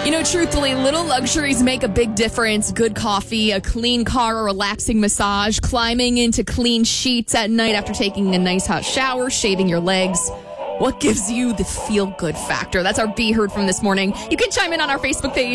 Truthfully, little luxuries make a big difference. Good coffee, a clean car, a relaxing massage, climbing into clean sheets at night after taking a nice hot shower, shaving your legs. What gives you the feel-good factor? That's our Be Heard from this morning. You can chime in on our Facebook page.